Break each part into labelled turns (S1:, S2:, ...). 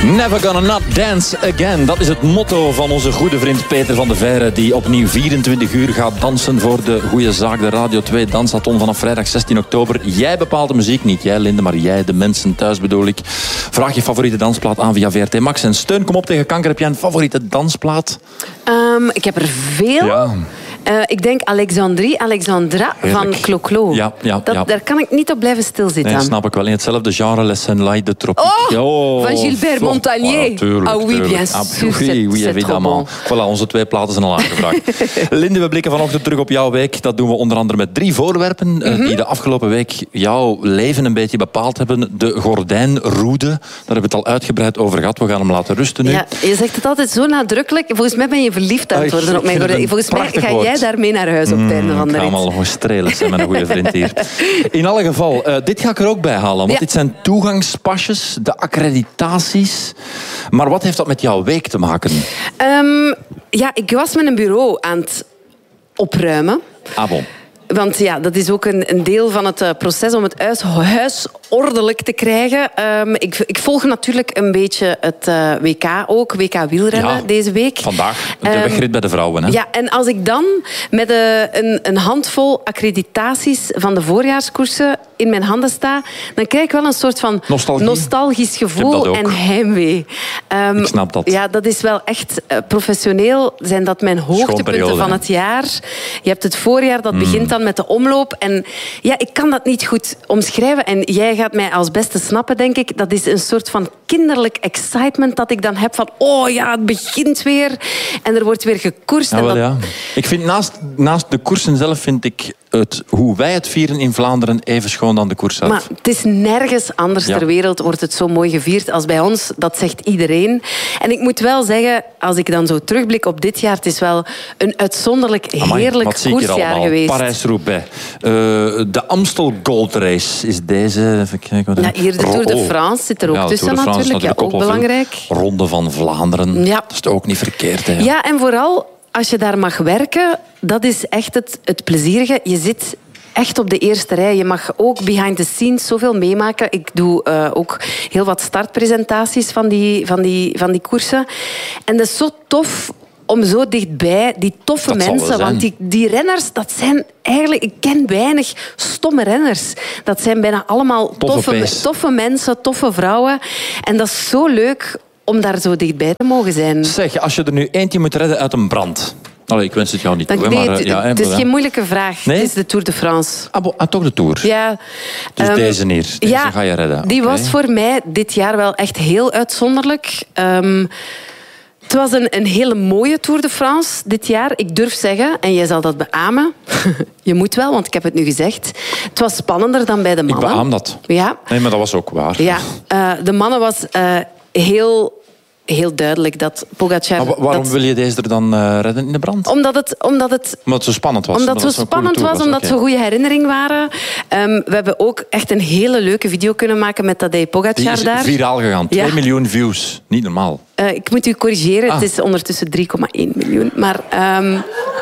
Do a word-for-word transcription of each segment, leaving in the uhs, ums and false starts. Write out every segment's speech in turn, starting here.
S1: Never gonna not dance again. Dat is het motto van onze goede vriend Peter van de Veire, die opnieuw vierentwintig uur gaat dansen voor de goede zaak, de Radio twee Dansathon vanaf vrijdag zestien oktober. Jij bepaalt de muziek, niet jij Linde, maar jij, de mensen thuis bedoel ik. Vraag je favoriete dansplaat aan via V R T Max. En steun, kom op tegen kanker. Heb jij een favoriete dansplaat?
S2: Um, ik heb er veel.
S1: Ja.
S2: Uh, ik denk Alexandrie, Alexandra
S1: Heerlijk.
S2: van Clo-Clo.
S1: Ja, ja,
S2: dat,
S1: ja.
S2: Daar kan ik niet op blijven stilzitten.
S1: Nee, snap ik wel. In hetzelfde genre, Les Senlai de Tropique.
S2: Oh, van Gilbert Montagnier.
S1: Oh, tuurlijk,
S2: ah oui,
S1: tuurlijk.
S2: bien
S1: Ah,
S2: sûr.
S1: oui, oui,
S2: c'est, c'est
S1: évidemment.
S2: bon.
S1: Voilà, onze twee platen zijn al aangevraagd. Linde, we blikken vanochtend terug op jouw week. Dat doen we onder andere met drie voorwerpen mm-hmm. uh, die de afgelopen week jouw leven een beetje bepaald hebben. De gordijnroede, daar hebben we het al uitgebreid over gehad. We gaan hem laten rusten nu.
S2: Ja, je zegt het altijd zo nadrukkelijk. Volgens mij ben je verliefd aan het worden op mijn gordijn. Volgens mij ga
S1: woord.
S2: jij daarmee naar huis op het einde van de
S1: rit. Ik ga hem al nog strelen, zijn met een goede vriend hier. In alle geval, uh, dit ga ik er ook bij halen. Want
S2: ja.
S1: dit zijn toegangspasjes, de accreditaties. Maar wat heeft dat met jouw week te maken?
S2: Um, ja, ik was met een bureau aan het opruimen.
S1: Ah bon.
S2: Want ja, dat is ook een, een deel van het uh, proces om het huis, huis ordelijk te krijgen. Um, ik, ik volg natuurlijk een beetje het uh, W K ook, W K wielrennen
S1: ja,
S2: deze week.
S1: Vandaag, de
S2: um,
S1: wegrit bij de vrouwen. Hè?
S2: Ja, en als ik dan met uh, een, een handvol accreditaties van de voorjaarskoersen in mijn handen sta, dan krijg ik wel een soort van
S1: Nostalgie.
S2: nostalgisch gevoel en heimwee. Um,
S1: ik snap dat.
S2: Ja, dat is wel echt uh, professioneel. Zijn dat mijn hoogtepunten van het jaar. Je hebt het voorjaar, dat mm. begint dan met de omloop. En ja, ik kan dat niet goed omschrijven. En jij gaat mij als beste snappen, denk ik. Dat is een soort van kinderlijk excitement dat ik dan heb van oh ja, het begint weer. En er wordt weer gekoerst.
S1: Ja,
S2: en
S1: wel,
S2: dat...
S1: ja. Ik vind naast, naast de koersen zelf vind ik het, hoe wij het vieren in Vlaanderen even schoon dan de koers zelf.
S2: Maar het is nergens anders ja. ter wereld wordt het zo mooi gevierd als bij ons. Dat zegt iedereen. En ik moet wel zeggen, als ik dan zo terugblik op dit jaar, het is wel een uitzonderlijk
S1: Amai,
S2: heerlijk koersjaar geweest.
S1: Parijs-Roubaix. Uh, de Amstel Gold Race is deze. Even kijken,
S2: ja, hier de Tour de France zit er ook
S1: ja,
S2: tussen natuurlijk. natuurlijk. Ja, ook belangrijk.
S1: Ronde van Vlaanderen.
S2: Ja.
S1: Dat is ook niet verkeerd. Hè?
S2: Ja, en vooral als je daar mag werken, dat is echt het, het plezierige. Je zit echt op de eerste rij. Je mag ook behind the scenes zoveel meemaken. Ik doe uh, ook heel wat startpresentaties van die, van, die, van die koersen. En dat is zo tof om zo dichtbij, die toffe
S1: dat
S2: mensen. Want die, die renners, dat zijn eigenlijk... Ik ken weinig stomme renners. Dat zijn bijna allemaal toffe, toffe, toffe mensen, toffe vrouwen. En dat is zo leuk om daar zo dichtbij te mogen zijn.
S1: Zeg, als je er nu eentje moet redden uit een brand... Allee, ik wens het jou niet toe.
S2: Nee,
S1: maar,
S2: het,
S1: ja,
S2: het is
S1: ja.
S2: geen moeilijke vraag. Nee? Het is de Tour de France.
S1: Ah, bo, ah toch de Tour?
S2: Ja.
S1: Dus um, deze hier, deze
S2: ja,
S1: ga je redden.
S2: Die
S1: okay.
S2: was voor mij dit jaar wel echt heel uitzonderlijk. Um, het was een, een hele mooie Tour de France dit jaar. Ik durf zeggen, en jij zal dat beamen. Je moet wel, want ik heb het nu gezegd. Het was spannender dan bij de mannen.
S1: Ik beaam dat.
S2: Ja.
S1: Nee, maar dat was ook waar.
S2: Ja, uh, de mannen was uh, heel... Heel duidelijk dat Pogacar...
S1: Maar waarom
S2: dat...
S1: wil je deze er dan uh, redden in de brand?
S2: Omdat het... Omdat het,
S1: omdat het zo spannend was.
S2: Omdat het zo spannend was, omdat het zo'n goede herinnering waren. Um, we hebben ook echt een hele leuke video kunnen maken met Tadej Pogacar daar.
S1: Die is viraal gegaan.
S2: Ja.
S1: twee miljoen views. Niet normaal.
S2: Uh, ik moet u corrigeren.
S1: Ah.
S2: Het is ondertussen drie komma één miljoen. Maar... Um,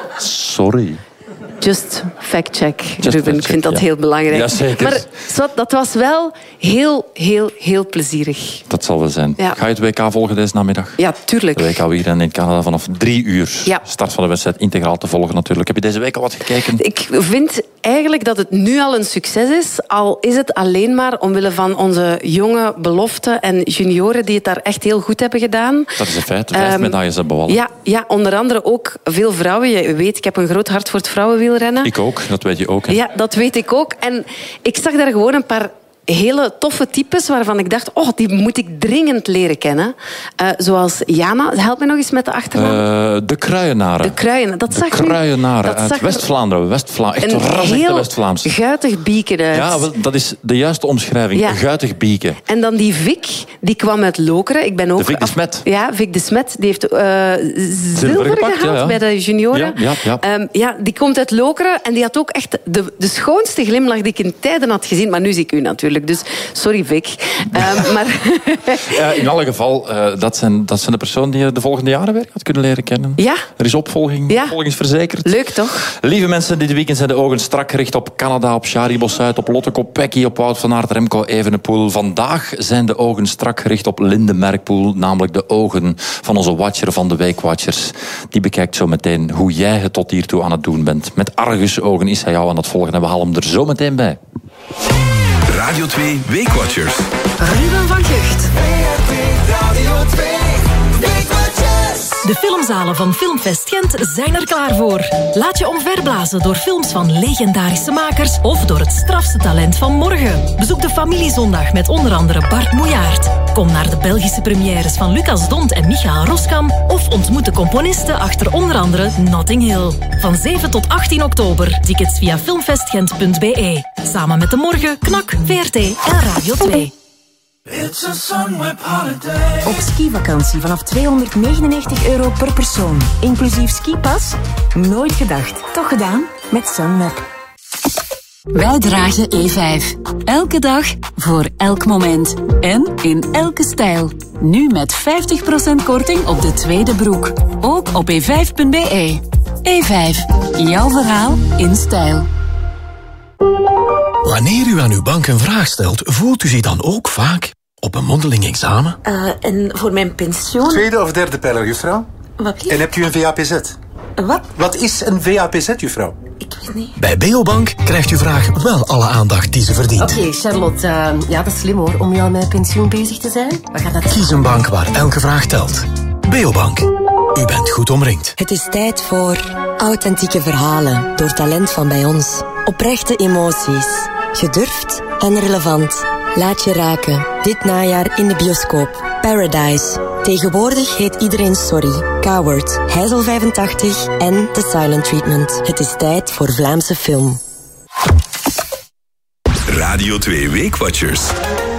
S1: Sorry.
S2: Just fact-check,
S1: Just
S2: Ruben.
S1: fact
S2: Ik vind dat
S1: ja.
S2: heel belangrijk.
S1: Ja, zeker.
S2: Maar zwart, dat was wel heel, heel, heel plezierig.
S1: Dat zal wel zijn.
S2: Ja.
S1: Ga je het W K volgen deze namiddag?
S2: Ja, tuurlijk.
S1: De W K wielrennen in Canada vanaf drie uur.
S2: Ja.
S1: Start van de wedstrijd integraal te volgen natuurlijk. Heb je deze week al wat gekeken?
S2: Ik vind eigenlijk dat het nu al een succes is. Al is het alleen maar omwille van onze jonge beloften en junioren die het daar echt heel goed hebben gedaan.
S1: Dat is een feit. Vijf um, medailles hebben we al.
S2: Ja, ja, onder andere ook veel vrouwen. Je weet, ik heb een groot hart voor het vrouwenwielrennen.
S1: Ik ook, dat weet je ook. Hè?
S2: Ja, dat weet ik ook. En ik zag daar gewoon een paar hele toffe types waarvan ik dacht, oh, die moet ik dringend leren kennen. Uh, zoals Jana, help me nog eens met de achternaam.
S1: Uh, de Kruienaren.
S2: De Kruienaren. Dat
S1: de
S2: zag
S1: Kruienaren
S2: dat
S1: uit
S2: zag
S1: West-Vlaanderen. West-Vla- echt
S2: een
S1: heel West-Vlaams.
S2: guitig bieken uit.
S1: Ja, wel, dat is de juiste omschrijving. Ja. Guitig bieken.
S2: En dan die Vic, die kwam uit Lokeren. Ik ben ook
S1: de Vic de Smet.
S2: Af... Ja, Vic de Smet. Die heeft uh, zilver gepakt, gehaald ja, ja. bij de junioren.
S1: Ja, ja, ja.
S2: Um, ja, die komt uit Lokeren en die had ook echt de, de schoonste glimlach die ik in tijden had gezien. Maar nu zie ik u natuurlijk moeilijk. Dus sorry, Vic. Uh, maar
S1: uh, in alle geval, uh, dat, zijn, dat zijn de personen die je de volgende jaren weer gaat kunnen leren kennen.
S2: Ja.
S1: Er is opvolging,
S2: ja.
S1: opvolgingsverzekerd.
S2: Leuk, toch?
S1: Lieve mensen, dit weekend zijn de ogen strak gericht op Canada, op Shari Bosuit, op Lotte Kopecky, op Wout van Aert, Remco Evenepoel. Vandaag zijn de ogen strak gericht op Linde Merkpoel, namelijk de ogen van onze watcher van de Weekwatchers. Die bekijkt zo meteen hoe jij het tot hiertoe aan het doen bent. Met argusogen is hij jou aan het volgen en we halen hem er zo meteen bij.
S3: Radio twee Weekwatchers.
S4: Ruben van Gucht.
S5: Radio twee Weekwatchers.
S4: De filmzalen van Filmfest Gent zijn er klaar voor. Laat je omverblazen door films van legendarische makers of door het strafste talent van morgen. Bezoek de Familiezondag met onder andere Bart Moejaert. Kom naar de Belgische premières van Lucas Dont en Michael Roskam of ontmoet de componisten achter onder andere Notting Hill. Van zeven tot achttien oktober. Tickets via filmfestgent punt b e. Samen met De Morgen, Knak, V R T en Radio twee.
S5: It's a Sunweb holiday.
S6: Op skivakantie vanaf tweehonderdnegenennegentig euro per persoon. Inclusief skipas? Nooit gedacht. Toch gedaan? Met Sunweb.
S7: Wij dragen E vijf. Elke dag, voor elk moment. En in elke stijl. Nu met vijftig procent korting op de tweede broek. Ook op e vijf punt b e. E vijf. Jouw verhaal in stijl.
S8: Wanneer u aan uw bank een vraag stelt, voelt u zich dan ook vaak op een mondeling examen?
S6: Uh, en voor mijn pensioen...
S9: Tweede of derde pijler, juffrouw?
S6: Wat?
S9: En hebt u een V A P Z?
S6: Wat?
S9: Wat is een V A P Z, juffrouw?
S6: Ik weet niet.
S8: Bij Beobank krijgt uw vraag wel alle aandacht die ze verdient.
S10: Oké, okay, Charlotte, uh, ja, dat is slim hoor, om jou met pensioen bezig te zijn. Wat gaat dat...
S8: Kies een bank waar elke vraag telt. Beobank. U bent goed omringd.
S11: Het is tijd voor authentieke verhalen door talent van bij ons. Oprechte emoties. Gedurfd en relevant. Laat je raken. Dit najaar in de bioscoop. Paradise. Tegenwoordig heet iedereen Sorry. Coward. Heizel vijfentachtig en The Silent Treatment. Het is tijd voor Vlaamse film.
S3: Radio twee Weekwatchers.